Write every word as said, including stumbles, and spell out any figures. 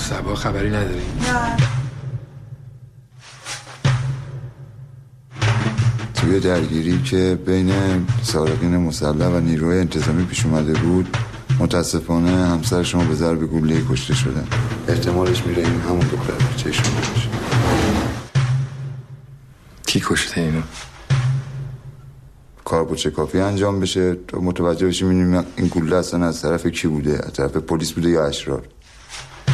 سبا خبری نداری؟ نه. توی درگیری که بین سارقین مسلح و نیروی انتظامی پیش اومده بود، متاسفانه همسر شما به ضرب گلوله کشته شدن. احتمالش میره این همون دختر بچه شما باشه. کی کشته اینو؟ کار بود چه کافی انجام بشه تا متوجه بشیم این گلوله اصلا از طرف کی بوده، از طرف پلیس بوده یا اشرار.